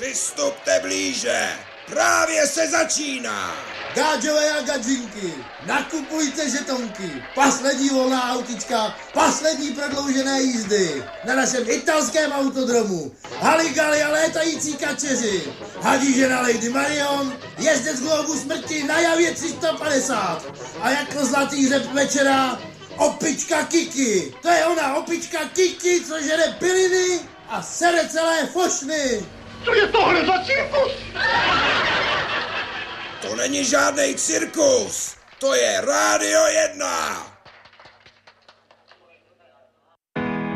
Přistupte blíže, právě se začíná. Gáďové a gadžinky, nakupujte žetonky, poslední volná autička, poslední prodloužené jízdy na našem italském autodromu. Haligali a létající kačeři, hadíže na Lady Marion, jezdec Globu smrti na Javě 350 a jako zlatý řep večera opička Kiki. To je ona opička Kiki, co žere piliny a sere celé fošny. Co je tohle za cirkus? To není žádnej cirkus, to je Rádio 1.